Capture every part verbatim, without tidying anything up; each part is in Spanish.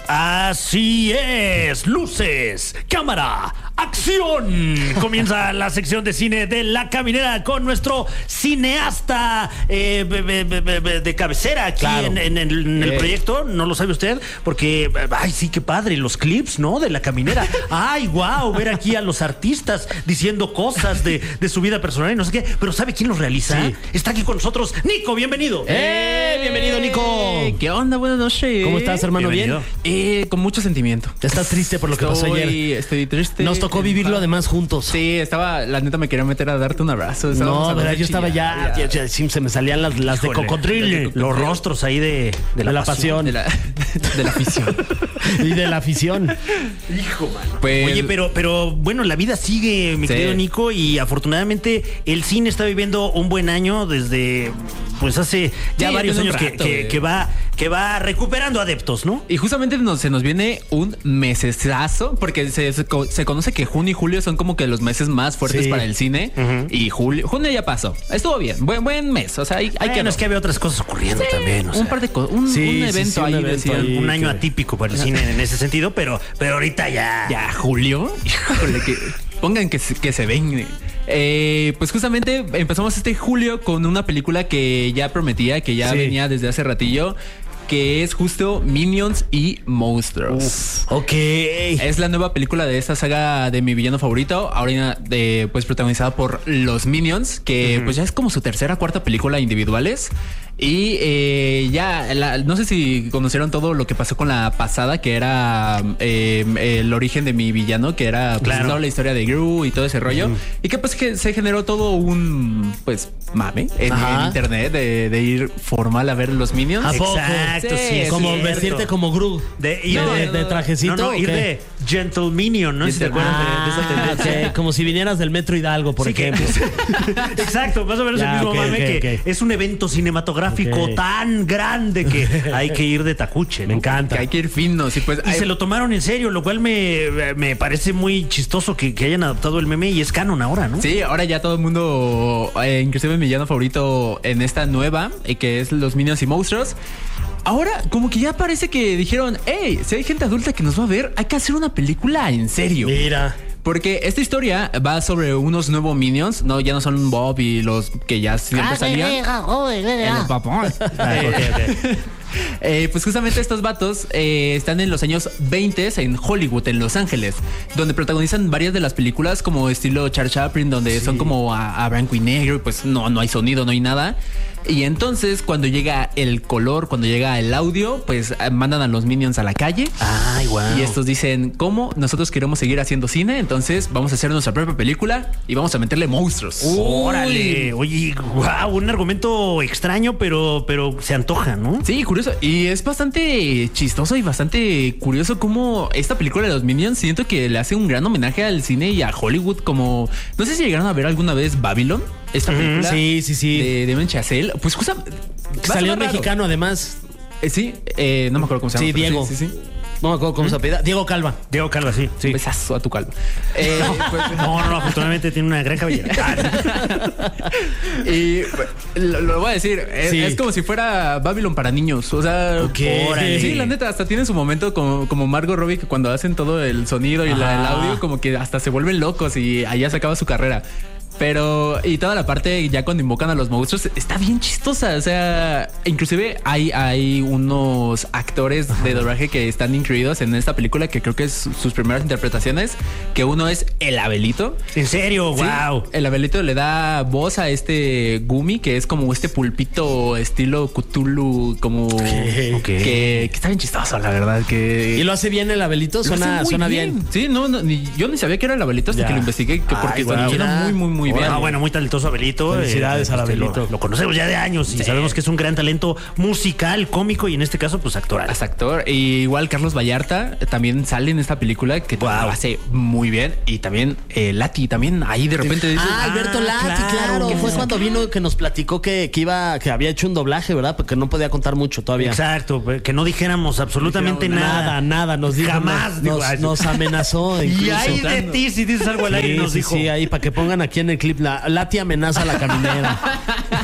Así es, luces, cámara, acción. Comienza la sección de cine de La Caminera con nuestro cineasta eh, be, be, be, be, de cabecera aquí claro. en, en, el, en el eh. proyecto. No lo sabe usted porque, ay, sí, qué padre, los clips, ¿no? De La Caminera. Ay, wow, ver aquí a los artistas diciendo cosas de, de su vida personal y no sé qué. Pero ¿sabe quién los realiza? Sí. Está aquí con nosotros, Nico, bienvenido. ¡Eh! Bienvenido, Nico. ¿Qué onda? Buenas noches. ¿Cómo estás, hermano? Bienvenido. ¿Bien? Eh, con mucho sentimiento. ¿Estás triste por lo que estoy, pasó ayer? Estoy triste. Nos tocó vivirlo además juntos. Sí, estaba, la neta me quería meter a darte un abrazo. No, verdad, yo estaba ya, ya, ya, ya, se me salían las, las de cocodrilo. Los rostros ahí de, de, la, de la pasión. pasión. De la, de la afición. Y de la afición. Hijo, mano. Pues, Oye, pero, pero bueno, la vida sigue, mi sí. querido Nico, y afortunadamente el cine está viviendo un buen año desde, pues hace ya sí, varios años rato, que, que, que va que va recuperando adeptos, ¿no? Y justamente nos, se nos viene un mesesazo, porque se, se, se conoce que junio y julio son como que los meses más fuertes sí. para el cine. Uh-huh. Y julio, junio ya pasó. Estuvo bien, buen, buen mes. O sea, hay, hay que no es que había otras cosas ocurriendo sí, también. O sea. Un par de cosas, un, sí, un evento sí, sí, ahí, un, evento decían, ahí un año que... atípico para el cine en ese sentido, pero, pero ahorita ya. Ya, julio. Híjole, que pongan que, que se ven. Eh, pues justamente empezamos este julio con una película que ya prometía, que ya sí. venía desde hace ratillo, que es justo Minions y Monstruos. Uf, ok. Es la nueva película de esta saga de mi villano favorito, ahora de, pues protagonizada por los Minions, que uh-huh. pues ya es como su tercera o cuarta película individuales. Y eh, ya, la, no sé si conocieron todo lo que pasó con la pasada, que era eh, el origen de mi villano, que era pues, claro. toda la historia de Gru y todo ese rollo. Uh-huh. Y que pues que se generó todo un, pues, mame en, en internet de, de ir formal a ver los Minions. ¿A poco? Exacto, sí. sí como cierto. vestirte como Gru. De, ir no, de, de, de trajecito. No, no, ir de Gentle Minion, ¿no? Si te acuerdas ah, de, de esa tendencia. Okay. Como si vinieras del Metro Hidalgo, por sí, ejemplo. Que... Exacto, más o menos ya, el mismo okay, mame okay, que okay. es un evento cinematográfico okay. tan grande que hay que ir de tacuche, ¿no? Me encanta. Que hay que ir finos. Y, pues, y hay... se lo tomaron en serio, lo cual me, me parece muy chistoso que, que hayan adaptado el meme y es canon ahora, ¿no? Sí, ahora ya todo el mundo, eh, inclusive mi villano favorito en esta nueva, eh, que es los Minions y Monstruos. Ahora, como que ya parece que dijeron, hey, si hay gente adulta que nos va a ver, hay que hacer una película en serio. Mira. Porque esta historia va sobre unos nuevos Minions, no, ya no son Bob y los que ya siempre salían. El papón. Eh, pues justamente estos vatos eh, están en los años veinte en Hollywood, en Los Ángeles, donde protagonizan varias de las películas como estilo Charles Chaplin, donde sí. son como a, a blanco y negro y pues no, no hay sonido, no hay nada. Y entonces cuando llega el color, cuando llega el audio, pues mandan a los Minions a la calle. Ay, wow. Y estos dicen, ¿cómo? Nosotros queremos seguir haciendo cine, entonces vamos a hacer nuestra propia película y vamos a meterle monstruos. Uy. Órale. Oye, wow, un argumento extraño, pero, pero se antoja, ¿no? Sí, curioso. Y es bastante chistoso y bastante curioso cómo esta película de los Minions siento que le hace un gran homenaje al cine y a Hollywood, como... No sé si llegaron a ver alguna vez Babylon. Esta película sí, sí, sí. de Damien Chazelle. Pues justo salió mexicano además. Eh, sí, eh, no me acuerdo cómo se llama. Sí, Diego. Sí, sí, sí. No me acuerdo cómo ¿Mm? se apellida. Diego Calva. Diego Calva, sí. sí. Un besazo a tu calva. Eh, pues, no, no, afortunadamente tiene una gran cabellera. Y pues, lo, lo voy a decir, es, sí. es como si fuera Babylon para niños. O sea, okay. sí, la neta, hasta tiene su momento como, como Margot Robbie, que cuando hacen todo el sonido y la, el audio, como que hasta se vuelven locos y allá se acaba su carrera. Pero, y toda la parte ya cuando invocan a los monstruos está bien chistosa. O sea, inclusive hay, hay unos actores de doblaje que están incluidos en esta película, que creo que es sus primeras interpretaciones, que uno es el Abelito. ¿En serio? Sí, wow. El Abelito le da voz a este Gumi, que es como este pulpito estilo Cthulhu, como okay. Okay. Que, que está bien chistoso, la verdad. Que ¿Y lo hace bien el Abelito? Suena, suena bien. bien. Sí, no, no ni, yo ni sabía que era el Abelito hasta ya. que lo investigué, que porque wow. suena muy, muy, muy bien. Ah, bueno, muy talentoso Abelito. Felicidades eh, al Abelito. Lo, lo conocemos ya de años y sí. sabemos que es un gran talento musical, cómico y en este caso, pues actoral. Es actor. Y igual Carlos Vallarta también sale en esta película, que wow. lo hace muy bien. Y también eh, Lati, también ahí de repente dice, ah, Alberto Lati, claro, claro. Que fue cuando vino que nos platicó que, que iba, que había hecho un doblaje, ¿verdad? Porque no podía contar mucho todavía. Exacto, que no dijéramos absolutamente no, nada. Nada, nada. Nos dijo, jamás nos, nos, nos amenazó. Incluso. Y ahí de ti, si dices algo al aire, sí, nos sí, dijo. Sí, ahí para que pongan aquí en el clip la Lati amenaza a la caminera.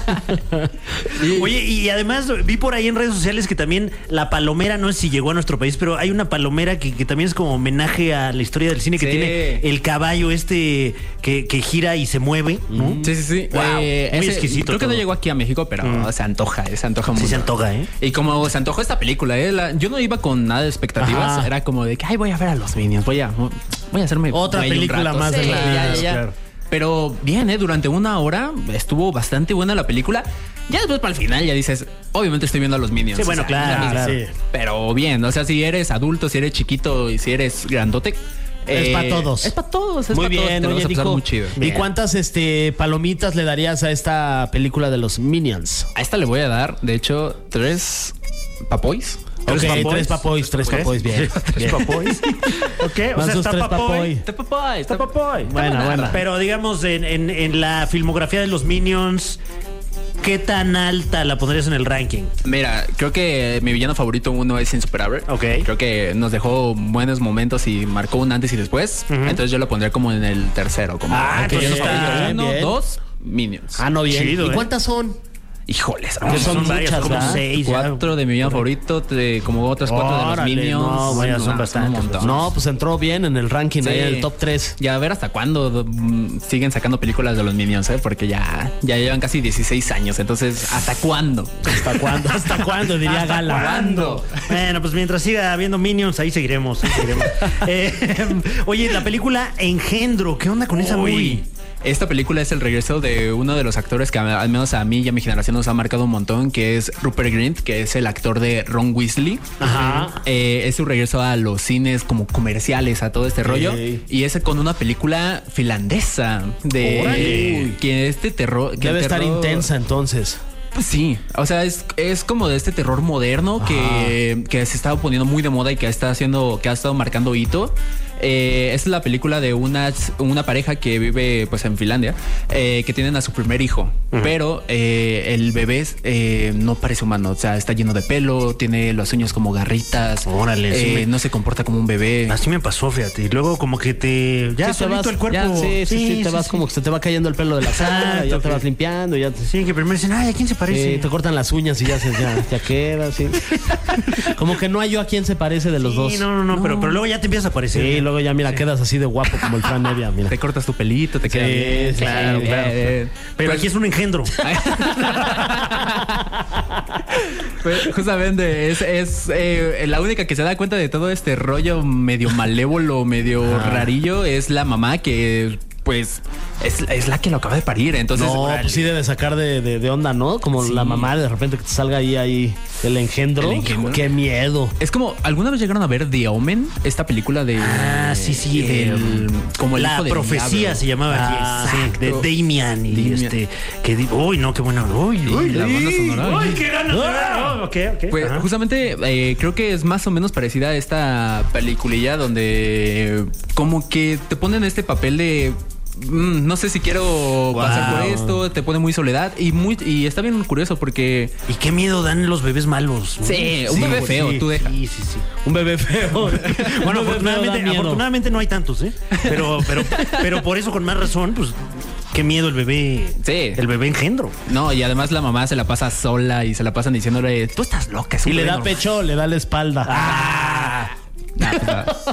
Oye, y además vi por ahí en redes sociales que también la palomera, no sé si llegó a nuestro país, pero hay una palomera que, que también es como homenaje a la historia del cine, que Sí. tiene el caballo este que, que gira y se mueve, ¿no? Sí, sí, sí. Wow, Eh, muy ese- exquisito Creo que no todo. llegó aquí a México, pero Mm. se antoja, eh, se antoja mucho. Sí se antoja, ¿eh? Y como se antojó esta película, eh, la- yo no iba con nada de expectativas. Ajá. Era como de que, ay, voy a ver a los Minions, voy a, voy a hacerme Otra güey un película rato. más de Sí, los ya, Minions, ya, ya. claro. Pero bien, ¿eh? Durante una hora estuvo bastante buena la película. Ya después para el final ya dices, obviamente estoy viendo a los Minions. Sí, bueno, claro, ya, claro. Sí. Pero bien, o sea, si eres adulto, si eres chiquito y si eres grandote. Es eh, pa' todos. Es para todos. Es Muy pa' todos, bien, te lo oye, vas a pasar Nico. muy chido. ¿Y Bien. cuántas este, palomitas le darías a esta película de los Minions? A esta le voy a dar, de hecho, tres papois. Ok, tres papois, tres Ok. papois, bien. Tres bien. papois. Ok, o Van sea, sus está tres papoy. papoy. Está papoy. Está papoy. Buena, buena. Pero digamos, en, en, en la filmografía de los Minions, ¿qué tan alta la pondrías en el ranking? Mira, creo que mi villano favorito uno es Insuperable. Ok. Creo que nos dejó buenos momentos y marcó un antes y después. Entonces yo lo pondría como en el tercero. Como Ah, mi villano entonces está favorito bien, uno, bien. dos, Minions. Ah, no, bien. Chido, ¿Y ¿eh? cuántas son? Híjoles, Que son varias, muchas, como ¿verdad? seis. ya. cuatro de mi villano favorito, de- como otras cuatro de Órale, los Minions. no, vaya, son un bastantes, montón. No, pues entró bien en el ranking, Sí. ahí en el top tres. Y a ver hasta cuándo mm, siguen sacando películas de los Minions, ¿eh? Porque ya, ya llevan casi dieciséis años. Entonces, ¿hasta cuándo? ¿Hasta cuándo? ¿Hasta cuándo? Diría ¿Hasta Gala. cuándo? Bueno, pues mientras siga habiendo Minions, ahí seguiremos. Ahí seguiremos. Eh, oye, la película Engendro, ¿qué onda con esa Uy. movie? Esta película es el regreso de uno de los actores que a- al menos a mí y a mi generación nos ha marcado un montón, que es Rupert Grint, que es el actor de Ron Weasley. Ajá. Eh, es su regreso a los cines como comerciales, a todo este rollo. Y es con una película finlandesa de Órale. que este terror que Debe el estar terror- intensa entonces. Pues sí, o sea, es, es como de este terror moderno que, que se está poniendo muy de moda y que está haciendo, que ha estado marcando hito. Eh, es la película de una, una pareja que vive pues en Finlandia, eh, que tienen a su primer hijo, pero eh, el bebé eh, no parece humano, o sea, está lleno de pelo, tiene los uñas como garritas, Órale, sí eh, me- no se comporta como un bebé. Así me pasó, fíjate. Y luego como que te... Ya Sí, te solito vas- el cuerpo. ya, sí, sí, sí, te vas sí. como que se te va cayendo el pelo de la cara, Exacto, ya te que- vas limpiando, ya te, Sí, que primero dicen, ay, ¿a quién se parece? sí, te cortan las uñas y ya se ya, ya queda, sí. Como que no hay yo a quién se parece de los Sí, dos. no, no, no, Pero, pero luego ya te empiezas a parecer. Sí, luego ya mira, quedas así de guapo como el Fran Nevia, mira. Te cortas tu pelito, te queda Sí, bien. sí, claro, bien, claro. bien. Pero Pues- aquí es un engendro. Pues, justamente es, es eh, la única que se da cuenta de todo este rollo medio malévolo, medio rarillo, es la mamá que pues es, es la que lo acaba de parir. Entonces, No, órale. pues sí debe sacar de, de- de onda, ¿no? Como Sí. la mamá de repente que te salga ahí, ahí el engendro. El engendro. Qué miedo. Es como, ¿alguna vez llegaron a ver The Omen? Esta película de... Ah, sí, sí, del- como el la hijo del profecía diablo. se llamaba Ah, aquí, sí, de exacto. Damian y Damian. este que di- uy, no, qué buena. Uy, uy, la banda sonora. Uy, qué ganas de verlo. Ok, ok. Pues Ajá. justamente eh, creo que es más o menos parecida a esta peliculilla donde eh, como que te ponen este papel de mm, no sé si quiero pasar por esto, te pone muy soledad y muy y está bien curioso porque Y qué miedo dan los bebés malos. ¿no? Sí, un bebé feo, sí, tú deja. Sí, sí, sí. Un bebé feo. Bueno, Un bebé feo da afortunadamente, miedo. afortunadamente no hay tantos, ¿eh? Pero, pero, pero por eso con más razón, pues, qué miedo el bebé. Sí. El bebé engendro. no, y además la mamá se la pasa sola y se la pasan diciéndole, tú estás loca. Es un Y le bebé da normal". pecho, le da la espalda. Ah. Nah, pues,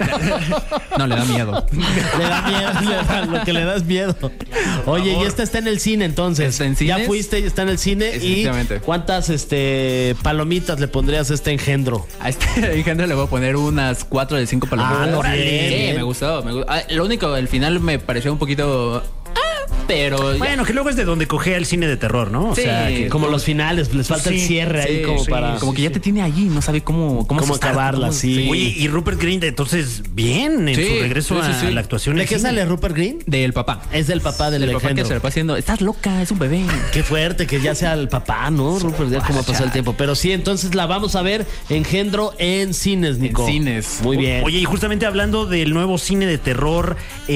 da- no, le da miedo. Le da miedo, le da- lo que le da es miedo. Oye, y esta está en el cine entonces. Está en Ya cines. fuiste y está en el cine. ¿Y Efectivamente. cuántas este palomitas le pondrías a este engendro? A este engendro le voy a poner unas cuatro de cinco palomitas. Ah, no, Órale. bien, Sí, bien. me gustó. Me gu- ah, lo único, el final me pareció un poquito... ah, pero... ya- Bueno, que luego es de donde cogea el cine de terror, ¿no? O Sí. sea, que Como los finales, les falta el Sí, cierre ahí sí, como sí, para. como que ya te tiene allí, no sabe cómo... Cómo, Cómo asustar, acabarla, cómo- sí. Oye, y Rupert Grint, entonces, bien en Sí, su regreso sí, sí, a sí. la actuación. ¿De en qué cine. sale Rupert Grint? Del papá. Es del papá del Del papá que engendro. se le va haciendo... Estás loca, es un bebé. Qué fuerte que ya sea el papá, ¿no? Rupert, ya cómo pasó el tiempo. Pero sí, entonces la vamos a ver engendro en cines, Nico. cines. Muy bien. Oye, y justamente hablando del nuevo cine de terror,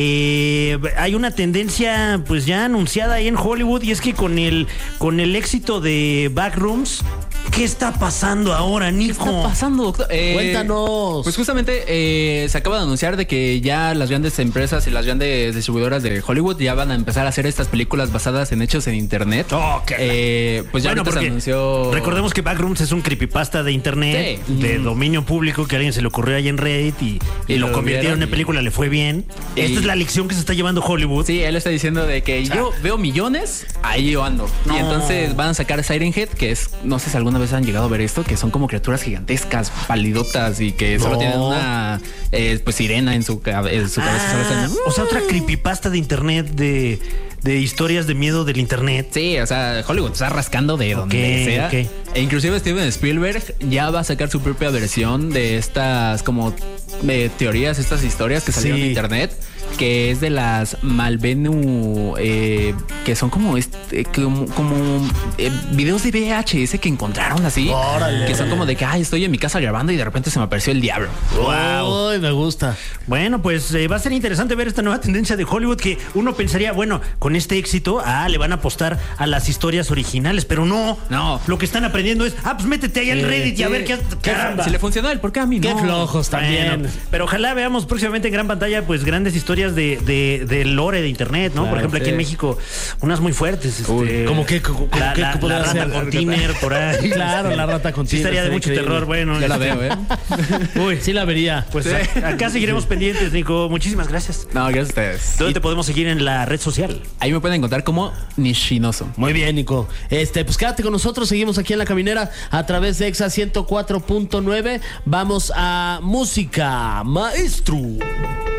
eh, hay una tendencia pues ya anunciada ahí en Hollywood y es que con el, con el éxito de Backrooms, ¿Qué está pasando ahora, Nico? ¿Qué está pasando, doctor? Eh, Cuéntanos. Pues justamente eh, se acaba de anunciar de que ya las grandes empresas y las grandes distribuidoras de Hollywood ya van a empezar a hacer estas películas basadas en hechos en internet. Oh, qué eh, pues ya bueno, ahorita se anunció. Recordemos que Backrooms es un creepypasta de internet, Sí. de dominio público, que a alguien se le ocurrió ahí en Reddit y, y, Y lo, lo convirtieron vieron en y- película, le fue bien. y- Esta es la lección que se está llevando Hollywood. Sí, él está diciendo de que yo veo millones, ahí yo ando. No. Y entonces van a sacar Siren Head, que es, no sé si alguna vez han llegado a ver esto, que son como criaturas gigantescas, palidotas y que solo No. tienen una eh, pues sirena en su, cabe- en su cabeza. Solo Ah, están- o sea, otra creepypasta de internet, de, de historias de miedo del internet. Sí, o sea, Hollywood está rascando de donde Ok, sea. ok. E inclusive Steven Spielberg ya va a sacar su propia versión de estas como eh, teorías, estas historias que salieron Sí. de internet, que es de las Malvenu, eh, que son como este, como, como eh, videos de V H S que encontraron así, Órale. que son como de que ay, estoy en mi casa grabando y de repente se me apareció el diablo. Wow. Ay, me gusta. Bueno, pues eh, va a ser interesante ver esta nueva tendencia de Hollywood, que uno pensaría, bueno, con este éxito, ah, le van a apostar a las historias originales, pero no. No. Lo que están aprendiendo es, ah, pues métete ahí al Sí, Reddit y a Sí. ver qué... ¿Qué caramba. Si le funcionó a él, ¿por qué a mí no? Qué flojos también. Bueno, pero ojalá veamos próximamente en gran pantalla pues grandes historias de, de, de lore de internet, ¿no? Claro, por ejemplo, aquí sí. en México, unas muy fuertes. Este, Uy, ¿cómo qué? ¿Cómo qué? La, ¿Qué la- podría la rata ser? con tiner por ahí. Claro, la rata con Sí, tiner, estaría de estaría mucho increíble. terror, bueno. Ya la veo, ¿eh? Uy, Sí la vería. pues a- acá seguiremos pendientes, Nico. Muchísimas gracias. No, gracias a ustedes. ¿Dónde Y te podemos seguir en la red social? ahí me pueden encontrar como Nishinoso. Muy bien, Nico. Este, pues quédate con nosotros. Seguimos aquí en La Caminera a través de Exa ciento cuatro punto nueve. Vamos a música, maestro.